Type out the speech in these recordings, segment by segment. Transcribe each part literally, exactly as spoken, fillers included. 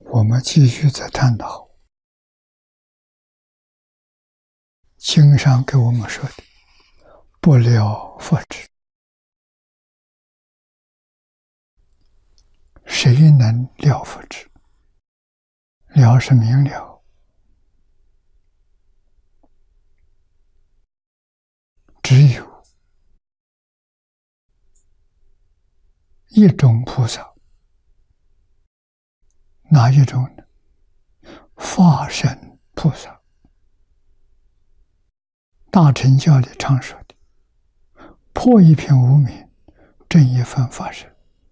我们继续在探讨经上给我们说的不了佛智，谁能了佛智？了是明了，只有一种菩萨，哪一种呢？法身菩萨。大乘教里常说的破一品无明，正一分法身。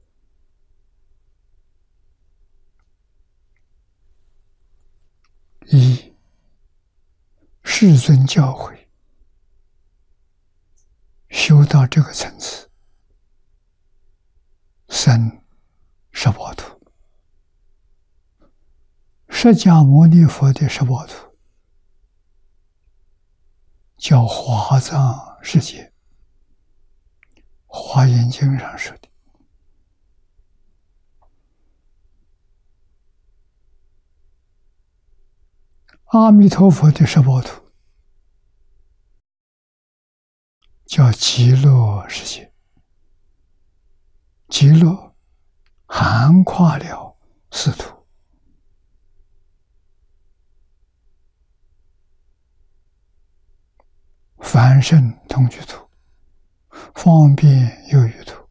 一世尊教诲修到这个层次，生十报图。释迦牟尼佛的十报图叫华藏世界，华严经上说的。阿弥陀佛的十报图叫极乐世界，极乐涵跨了四土，凡圣同居土、方便有余土、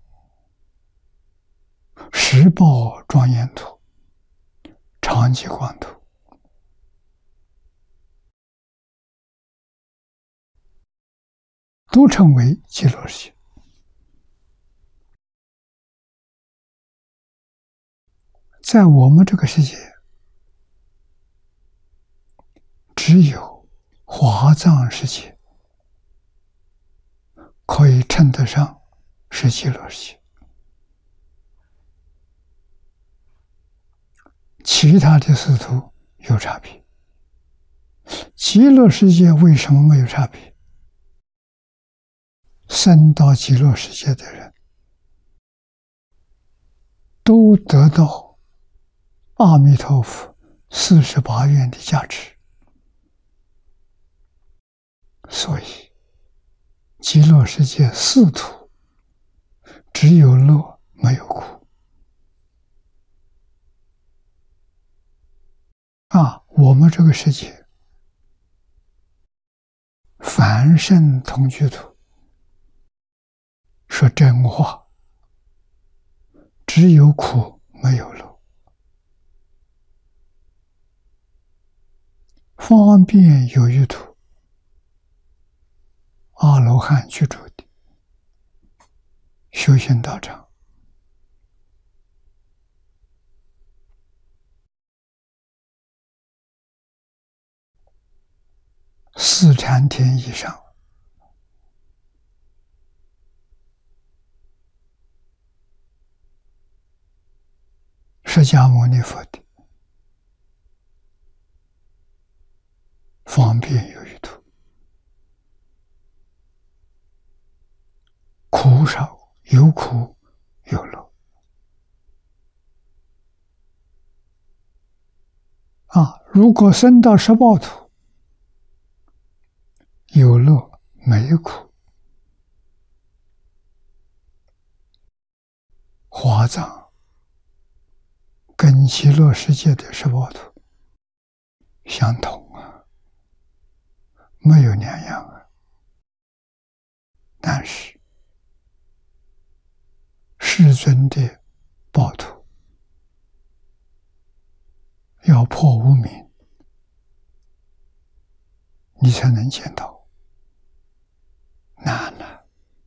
十报庄严土、常寂光土，都称为极乐世界。在我们这个世界，只有华藏世界可以称得上是极乐世界，其他的四土有差别。极乐世界为什么没有差别？生到极乐世界的人都得到阿弥陀佛四十八愿的加持，所以极乐世界四土只有乐没有苦啊！我们这个世界凡圣同居土，说真话，只有苦没有乐。方便有余土，阿罗汉居住的修行道场，四禅天以上，释迦牟尼佛的方便有余土，苦少，有苦有乐啊！如果生到十报土，有乐没苦，华藏跟极乐世界的十报土相同啊，没有两样啊。但是世尊的报土要破无明，你才能见到，难了。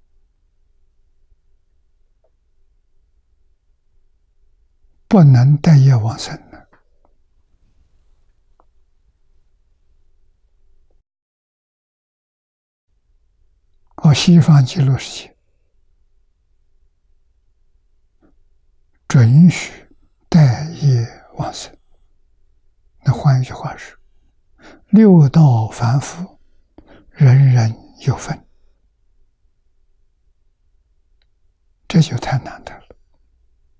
不能带业往生了。而西方极乐世界准许带业往生。那换一句话说，六道凡夫人人有份，这就太难得了。